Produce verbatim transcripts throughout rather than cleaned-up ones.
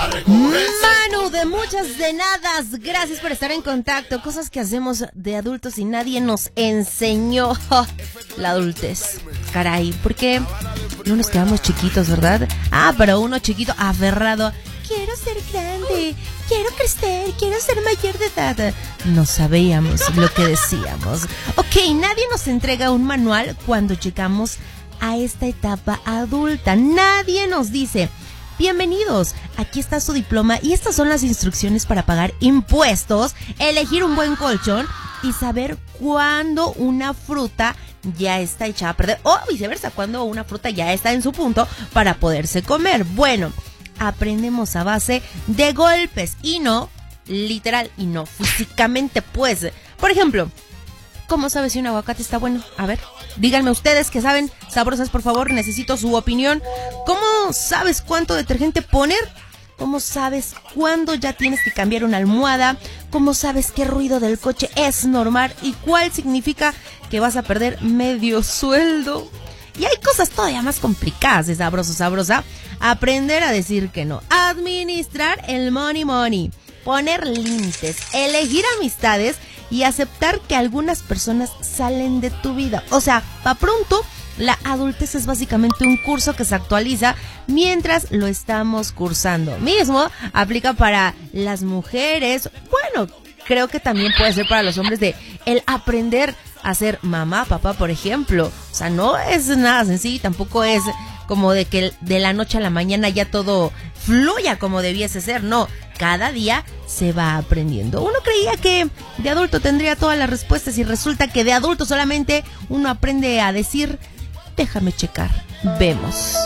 Manu, de muchas de nadas, gracias por estar en contacto. Cosas que hacemos de adultos y nadie nos enseñó. Oh, la adultez, caray, porque no nos quedamos chiquitos, ¿verdad? Ah, pero uno chiquito aferrado. Quiero ser grande, quiero crecer, quiero ser mayor de edad. No sabíamos lo que decíamos. Ok, nadie nos entrega un manual cuando llegamos a esta etapa adulta. Nadie nos dice: bienvenidos, aquí está su diploma y estas son las instrucciones para pagar impuestos, elegir un buen colchón y saber cuándo una fruta ya está echada a perder o viceversa, cuando una fruta ya está en su punto para poderse comer. Bueno, aprendemos a base de golpes y no literal y no físicamente, pues. Por ejemplo, ¿cómo sabes si un aguacate está bueno? A ver, díganme ustedes que saben, sabrosas, por favor, necesito su opinión. ¿Cómo sabes cuánto detergente poner? ¿Cómo sabes cuándo ya tienes que cambiar una almohada? ¿Cómo sabes qué ruido del coche es normal y cuál significa que vas a perder medio sueldo? Y hay cosas todavía más complicadas de sabroso, sabrosa. Aprender a decir que no. Administrar el money money. Poner límites. Elegir amistades y aceptar que algunas personas salen de tu vida. O sea, pa' pronto, la adultez es básicamente un curso que se actualiza mientras lo estamos cursando. Mismo aplica para las mujeres. Bueno, creo que también puede ser para los hombres de el aprender a ser mamá, papá, por ejemplo. O sea, no es nada sencillo, tampoco es como de que de la noche a la mañana ya todo fluya como debiese ser. No, cada día se va aprendiendo. Uno creía que de adulto tendría todas las respuestas y resulta que de adulto solamente uno aprende a decir: déjame checar, vemos.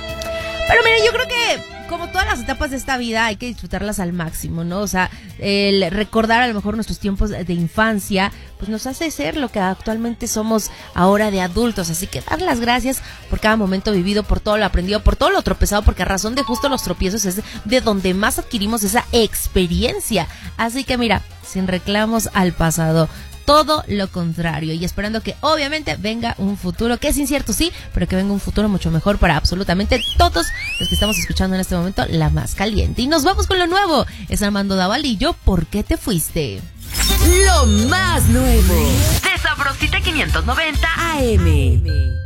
Pero mira, yo creo que como todas las etapas de esta vida hay que disfrutarlas al máximo, ¿no? O sea, el recordar a lo mejor nuestros tiempos de infancia pues nos hace ser lo que actualmente somos ahora de adultos. Así que dar las gracias por cada momento vivido, por todo lo aprendido, por todo lo tropezado, porque a razón de justo los tropiezos es de donde más adquirimos esa experiencia. Así que mira, sin reclamos al pasado, todo lo contrario, y esperando que obviamente venga un futuro que es incierto, sí, pero que venga un futuro mucho mejor para absolutamente todos los que estamos escuchando en este momento La Más Caliente. Y nos vamos con lo nuevo. Es Armando Davalillo, ¿por qué te fuiste? Lo más nuevo de Sabrosita quinientos noventa A M.